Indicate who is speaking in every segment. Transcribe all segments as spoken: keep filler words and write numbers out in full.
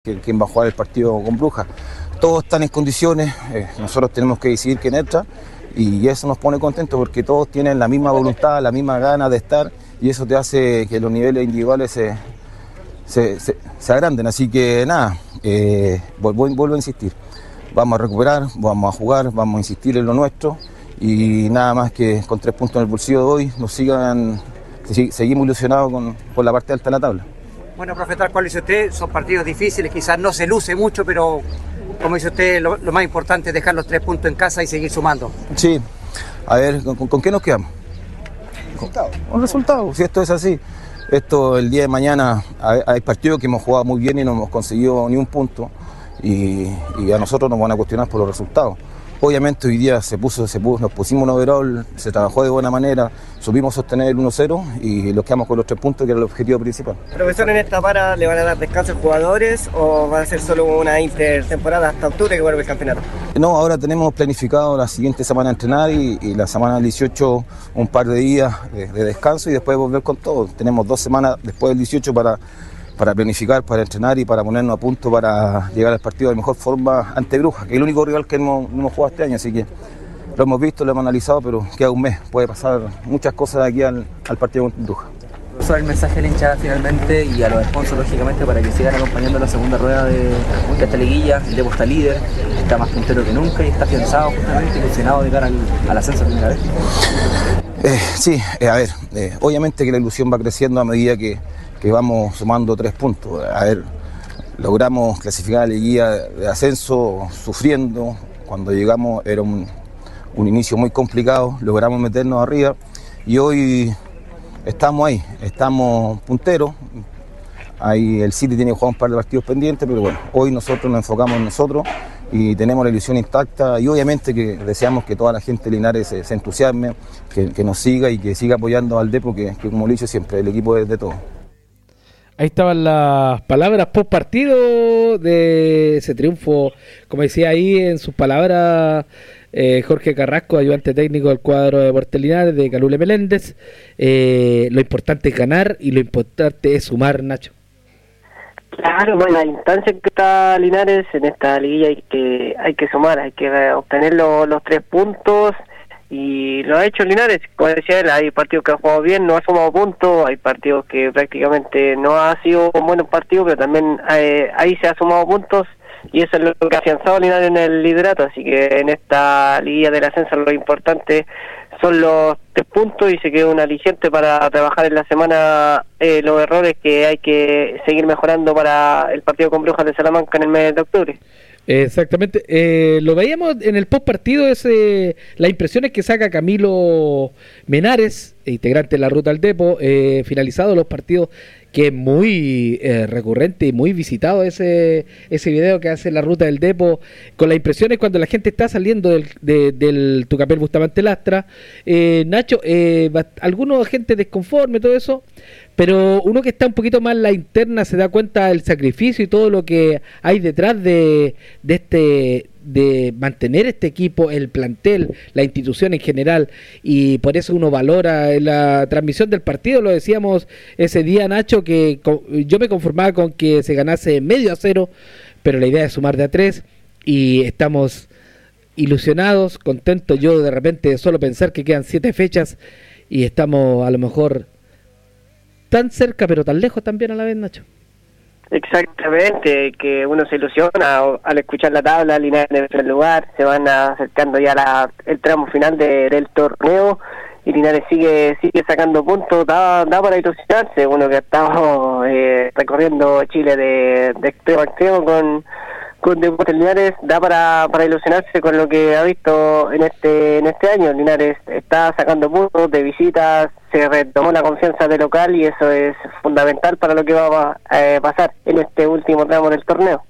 Speaker 1: quién va a jugar el partido con Brujas. Todos están en condiciones, eh, nosotros tenemos que decidir quién entra y eso nos pone contentos porque todos tienen la misma voluntad, la misma gana de estar y eso te hace que los niveles individuales se, se, se, se agranden. Así que nada, eh, vuelvo, vuelvo a insistir, vamos a recuperar, vamos a jugar, vamos a insistir en lo nuestro y nada más que con tres puntos en el bolsillo de hoy nos sigan, seguimos ilusionados con, con la parte alta de la tabla.
Speaker 2: Bueno, profe, tal cual dice usted, son partidos difíciles, quizás no se luce mucho, pero como dice usted, lo, lo más importante es dejar los tres puntos en casa y seguir sumando.
Speaker 1: Sí, a ver, ¿con, con qué nos quedamos?
Speaker 2: Resultado.
Speaker 1: Con resultados, si esto es así. Esto el día de mañana hay, hay partidos que hemos jugado muy bien y no hemos conseguido ni un punto y, y a nosotros nos van a cuestionar por los resultados. Obviamente hoy día se puso, se puso, nos pusimos un overall, se trabajó de buena manera, supimos sostener el uno cero y nos quedamos con los tres puntos que era el objetivo principal.
Speaker 3: Profesor, ¿en esta para le van a dar descanso a los jugadores o va a ser solo una intertemporada hasta octubre que vuelve el campeonato?
Speaker 1: No, ahora tenemos planificado la siguiente semana entrenar y, y la semana dieciocho un par de días de, de descanso y después volver con todo. Tenemos dos semanas después del dieciocho para... para planificar, para entrenar y para ponernos a punto para llegar al partido de mejor forma ante Brujas, que es el único rival que hemos, hemos jugado este año, así que lo hemos visto, lo hemos analizado, pero queda un mes, puede pasar muchas cosas de aquí al, al partido con Brujas.
Speaker 4: Profesor, el mensaje a la hinchada finalmente y a los sponsors lógicamente para que sigan acompañando la segunda rueda de, de esta liguilla. El Depo está líder, está más puntero que nunca y está afianzado justamente, ilusionado de cara al, al ascenso primera vez.
Speaker 1: Eh, sí, eh, a ver, eh, obviamente que la ilusión va creciendo a medida que que vamos sumando tres puntos. A ver, logramos clasificar a la liguilla de ascenso sufriendo, cuando llegamos era un, un inicio muy complicado, logramos meternos arriba y hoy estamos ahí, estamos punteros. Ahí el City tiene que jugar un par de partidos pendientes, pero bueno, hoy nosotros nos enfocamos en nosotros y tenemos la ilusión intacta y obviamente que deseamos que toda la gente de Linares se, se entusiasme, que, que nos siga y que siga apoyando al Depo, que, que como lo he dicho siempre, el equipo es de todo.
Speaker 5: Ahí estaban las palabras post partido de ese triunfo, como decía ahí en sus palabras eh, Jorge Carrasco, ayudante técnico del cuadro de Deportes Linares de Calule Meléndez. Eh, lo importante es ganar y lo importante es sumar, Nacho.
Speaker 3: Claro, bueno, la instancia que está Linares en esta liguilla hay que hay que sumar, hay que obtener lo, los tres puntos. Y lo ha hecho Linares, como decía él, hay partidos que ha jugado bien, no ha sumado puntos, hay partidos que prácticamente no ha sido un buen partido, pero también eh, ahí se ha sumado puntos y eso es lo que ha afianzado Linares en el liderato, así que en esta liguilla del ascenso lo importante son los tres puntos y se queda un aliciente para trabajar en la semana eh, los errores que hay que seguir mejorando para el partido con Brujas de Salamanca en el mes de octubre.
Speaker 5: Exactamente, eh, lo veíamos en el post partido, ese, las impresiones que saca Camilo Menares, integrante de la Ruta al Depo, eh, finalizados los partidos, que es muy eh, recurrente y muy visitado ese ese video que hace la Ruta del Depo, con las impresiones cuando la gente está saliendo del, de, del Tucapel Bustamante Lastra. eh, Nacho, eh, algunos gente desconforme, todo eso, pero uno que está un poquito más en la interna se da cuenta del sacrificio y todo lo que hay detrás de, de este de mantener este equipo, el plantel, la institución en general, y por eso uno valora la transmisión del partido. Lo decíamos ese día, Nacho, que yo me conformaba con que se ganase medio a cero, pero la idea es sumar de a tres y estamos ilusionados, contentos. Yo de repente solo pensar que quedan siete fechas y estamos a lo mejor tan cerca pero tan lejos también a la vez, Nacho.
Speaker 3: Exactamente, que uno se ilusiona al escuchar la tabla, Linares en el primer lugar, se van acercando ya la, el tramo final de, del torneo y Linares sigue sigue sacando puntos, da, da para ilusionarse, uno que ha estado eh, recorriendo Chile de, de extremo a extremo con, con Deportes Linares, da para, para ilusionarse con lo que ha visto en este en este año. Linares está sacando puntos de visitas, se retomó la confianza de local y eso es fundamental para lo que va a eh, pasar en este último tramo del torneo.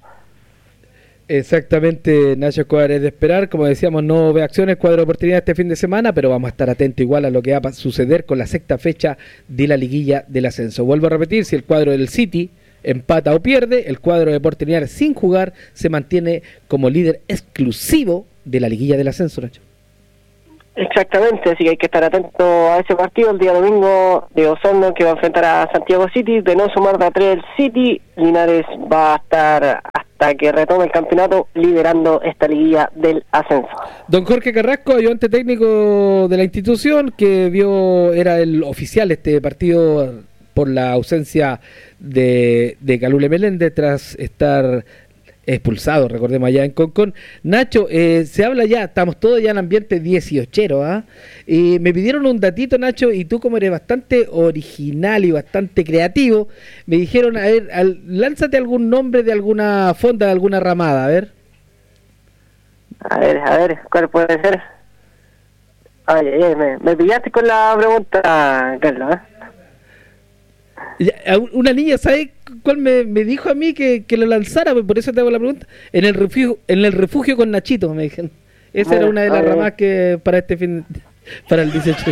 Speaker 5: Exactamente, Nacho Escobar, es de esperar. Como decíamos, no ve acciones cuadro de oportunidad este fin de semana, pero vamos a estar atentos igual a lo que va a suceder con la sexta fecha de la liguilla del ascenso. Vuelvo a repetir, si el cuadro del City empata o pierde, el cuadro de Deportes Linares sin jugar se mantiene como líder exclusivo de la liguilla del ascenso, Nacho.
Speaker 3: Exactamente, así que hay que estar atento a ese partido el día domingo de Osorno, que va a enfrentar a Santiago City. De no sumar de a tres el City, Linares va a estar hasta que retome el campeonato liderando esta liguilla del ascenso.
Speaker 5: Don Jorge Carrasco, ayudante técnico de la institución, que vio, era el oficial este partido por la ausencia de, de Calule Meléndez tras estar expulsado, recordemos, allá en Concón. Nacho, eh, se habla ya, estamos todos ya en ambiente dieciochero, ¿ah? Y me pidieron un datito, Nacho, y tú, como eres bastante original y bastante creativo, me dijeron, a ver, al, lánzate algún nombre de alguna fonda, de alguna ramada, a ver.
Speaker 3: A ver, a ver, ¿cuál puede ser? Ay, ay, ay, me, me pillaste con la pregunta, Carlos, ¿eh?
Speaker 5: Ya, una niña, ¿sabes cuál me, me dijo a mí que, que lo lanzara? Por eso te hago la pregunta. En el refugio, en el refugio con Nachito, me dijeron. Esa bueno, era una de las ramas que para este fin, para el dieciocho.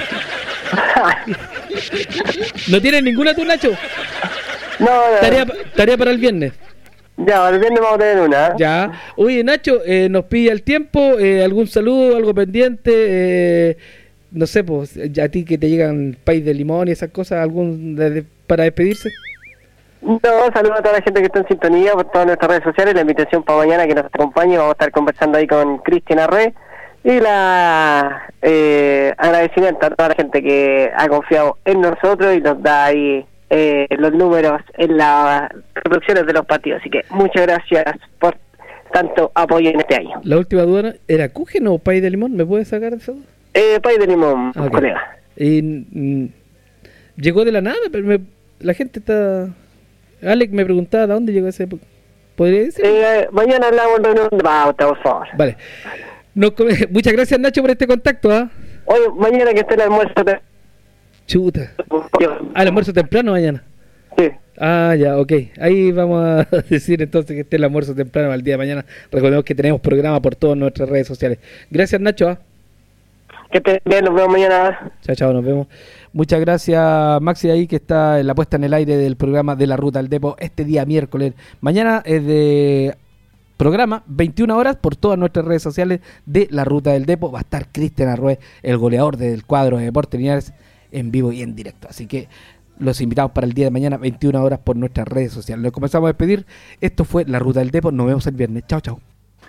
Speaker 5: ¿No tienes ninguna tú, Nacho?
Speaker 3: No, no.
Speaker 5: Tarea, tarea para el viernes.
Speaker 3: Ya, el viernes vamos a tener una, ¿eh?
Speaker 5: Ya. Oye, Nacho, eh, nos pilla el tiempo, eh, algún saludo, algo pendiente, eh, no sé, pues, a ti que te llegan país de limón y esas cosas, algún de, de, para despedirse.
Speaker 3: No, saludos a toda la gente que está en sintonía por todas nuestras redes sociales, la invitación para mañana que nos acompañe, vamos a estar conversando ahí con Cristian Arre, y la eh, agradecimiento a toda la gente que ha confiado en nosotros y nos da ahí eh, los números en las reproducciones de los partidos, así que muchas gracias por tanto apoyo en este año.
Speaker 5: La última duda, ¿era Cujen o país de limón? ¿Me puedes sacar eso?
Speaker 3: Eh, país de limón,
Speaker 5: okay.
Speaker 3: Colega.
Speaker 5: Y mm, llegó de la nada, pero me, la gente está... Alex me preguntaba de dónde llegó ese... ¿Podría decir?
Speaker 3: Eh, mañana hablamos de reunión de pauta, por favor.
Speaker 5: Vale. No, muchas gracias, Nacho, por este contacto, ¿ah? ¿eh?
Speaker 3: Oye, mañana que esté el almuerzo... Te...
Speaker 5: Chuta. Ah, el almuerzo temprano mañana.
Speaker 3: Sí.
Speaker 5: Ah, ya, ok. Ahí vamos a decir entonces que esté el almuerzo temprano al día de mañana. Recordemos que tenemos programa por todas nuestras redes sociales. Gracias, Nacho, ¿ah? ¿eh?
Speaker 3: Que estén bien, nos vemos mañana.
Speaker 5: Chao, chao, nos vemos. Muchas gracias, Maxi, ahí que está en la puesta en el aire del programa de la Ruta al Depo este día miércoles. Mañana es de programa, veintiuna horas, por todas nuestras redes sociales de la Ruta del Depo. Va a estar Cristian Arrué, el goleador del cuadro de Deportes Linares, en vivo y en directo. Así que los invitamos para el día de mañana, veintiuna horas, por nuestras redes sociales. Nos comenzamos a despedir. Esto fue la Ruta del Depo. Nos vemos el viernes. Chao, chao.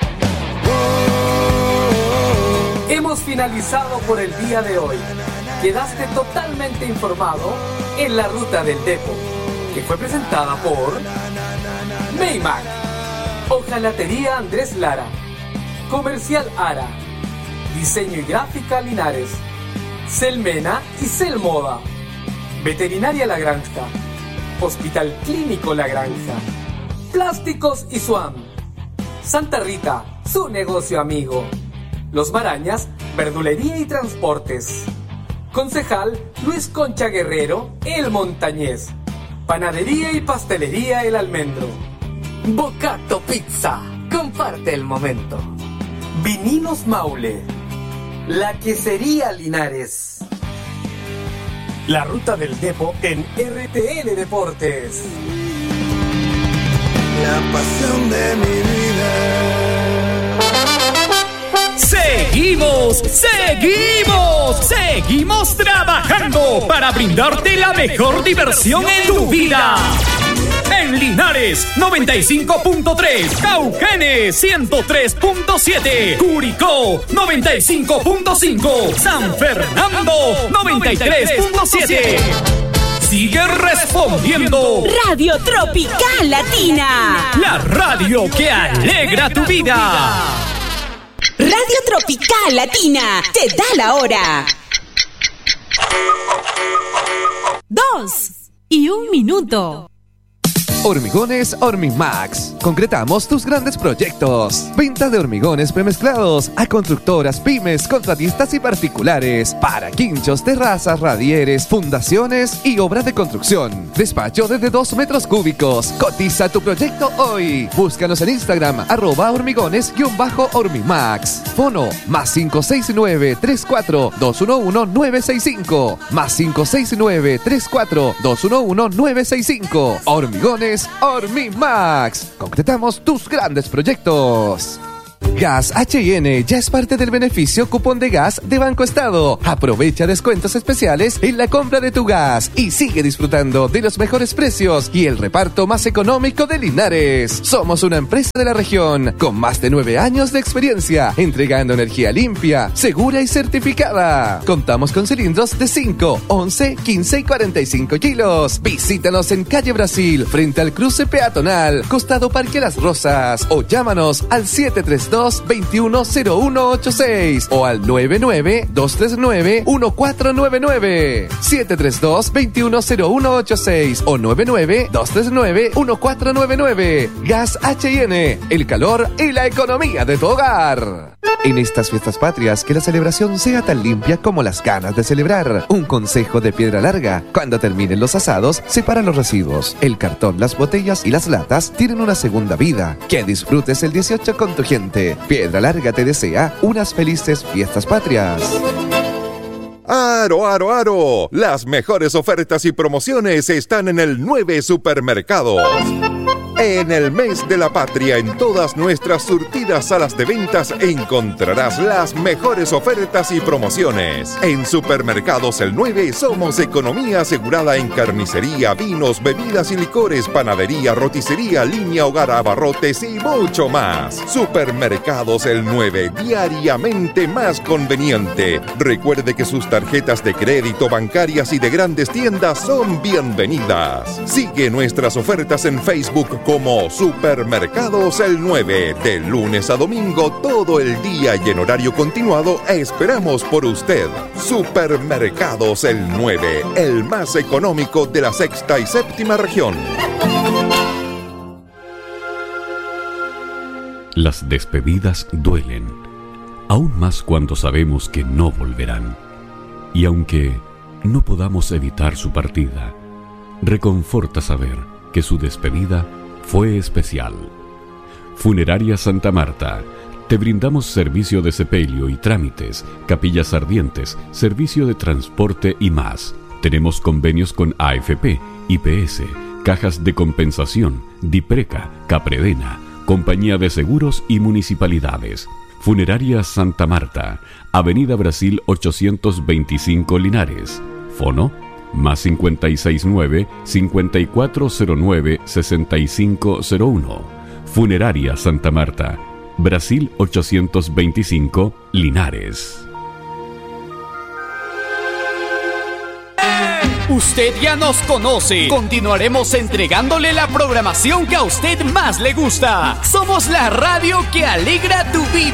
Speaker 6: Hemos finalizado por el día de hoy. Quedaste totalmente informado en la Ruta del Depo, que fue presentada por Maymac, Hojalatería Andrés Lara, Comercial Ara, Diseño y Gráfica Linares, Selmena y Selmoda, Veterinaria La Granja, Hospital Clínico La Granja, Plásticos y Suam, Santa Rita, su negocio amigo, Los Marañas, Verdulería y Transportes, Concejal Luis Concha Guerrero, El Montañés, Panadería y Pastelería El Almendro, Bocato Pizza, comparte el momento, Vinilos Maule, La Quesería Linares. La Ruta del Depo en R T L Deportes.
Speaker 7: La pasión de mi vida.
Speaker 8: Seguimos, seguimos, seguimos trabajando para brindarte la mejor diversión en tu vida. En Linares, noventa y cinco punto tres, Cauquenes, ciento tres punto siete, Curicó, noventa y cinco punto cinco, San Fernando, noventa y tres punto siete. Sigue respondiendo.
Speaker 9: Radio Tropical Latina.
Speaker 8: La radio que alegra tu vida.
Speaker 9: Radio Tropical Latina te da la hora. Dos y un minuto.
Speaker 10: Hormigones Hormimax. Concretamos tus grandes proyectos. Venta de hormigones premezclados a constructoras, pymes, contratistas y particulares. Para quinchos, terrazas, radieres, fundaciones y obras de construcción. Despacho desde dos metros cúbicos. Cotiza tu proyecto hoy. Búscanos en Instagram, arroba hormigones-hormimax. Fono, más cinco seis nueve, tres cuatro, dos uno uno, nueve seis cinco. Más cinco seis nueve, tres cuatro, dos uno uno, nueve seis cinco. Hormigones Hormimax. Concretamos tus grandes proyectos. Gas H y N ya es parte del beneficio cupón de gas de Banco Estado. Aprovecha descuentos especiales en la compra de tu gas y sigue disfrutando de los mejores precios y el reparto más económico de Linares. Somos una empresa de la región con más de nueve años de experiencia entregando energía limpia, segura y certificada. Contamos con cilindros de cinco, once, quince y cuarenta y cinco kilos. Visítanos en calle Brasil, frente al cruce peatonal, costado Parque Las Rosas, o llámanos al siete tres dos, dos uno cero uno ocho seis o al nueve nueve, dos tres nueve, uno cuatro nueve nueve. siete tres dos, dos uno cero uno ocho seis o nueve nueve, dos tres nueve, uno cuatro nueve nueve. Gas H y N, el calor y la economía de tu hogar. En estas fiestas patrias, que la celebración sea tan limpia como las ganas de celebrar. Un consejo de Piedra Larga: cuando terminen los asados, separa los residuos. El cartón, las botellas y las latas tienen una segunda vida. Que disfrutes el dieciocho con tu gente. Piedra Larga te desea unas felices fiestas patrias.
Speaker 11: ¡Aro, aro, aro! Las mejores ofertas y promociones están en el nueve Supermercados. En el mes de la patria, en todas nuestras surtidas salas de ventas encontrarás las mejores ofertas y promociones. En Supermercados El nueve somos economía asegurada en carnicería, vinos, bebidas y licores, panadería, roticería, línea, hogar, abarrotes y mucho más. Supermercados El nueve, diariamente más conveniente. Recuerde que sus tarjetas de crédito, bancarias y de grandes tiendas son bienvenidas. Sigue nuestras ofertas en Facebook como Supermercados El nueve, de lunes a domingo todo el día y en horario continuado esperamos por usted. Supermercados El nueve, el más económico de la sexta y séptima región.
Speaker 12: Las despedidas duelen, aún más cuando sabemos que no volverán. Y aunque no podamos evitar su partida, reconforta saber que su despedida fue especial. Funeraria Santa Marta. Te brindamos servicio de sepelio y trámites, capillas ardientes, servicio de transporte y más. Tenemos convenios con A F P, I P S, cajas de compensación, Dipreca, Capredena, Compañía de Seguros y municipalidades. Funeraria Santa Marta, Avenida Brasil ochocientos veinticinco Linares. Fono más cincuenta y seis nueve, cincuenta y cuatro cero nueve, sesenta y cinco cero uno. Funeraria Santa Marta, Brasil ochocientos veinticinco, Linares.
Speaker 8: Usted ya nos conoce. Continuaremos entregándole la programación que a usted más le gusta. Somos la radio que alegra tu vida.